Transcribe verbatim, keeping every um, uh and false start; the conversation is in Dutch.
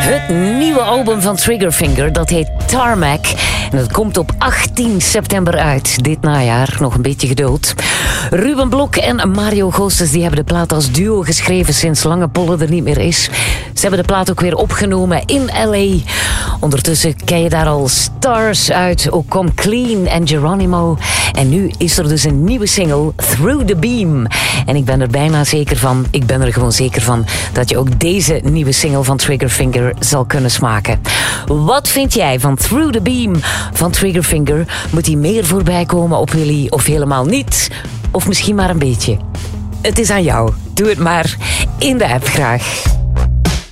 Het nieuwe album van Triggerfinger, dat heet Tarmac. En dat komt op achttien september uit, dit najaar. Nog een beetje geduld. Ruben Blok en Mario Goossens die hebben de plaat als duo geschreven sinds Lange Polle er niet meer is. Ze hebben de plaat ook weer opgenomen in L A. Ondertussen ken je daar al stars uit, ook Come Clean en Geronimo. En nu is er dus een nieuwe single, Through the Beam. En ik ben er bijna zeker van, ik ben er gewoon zeker van, dat je ook deze nieuwe single van Triggerfinger zal kunnen smaken. Wat vind jij van Through the Beam van Triggerfinger? Moet die meer voorbij komen op Willy of helemaal niet? Of misschien maar een beetje? Het is aan jou. Doe het maar in de app graag.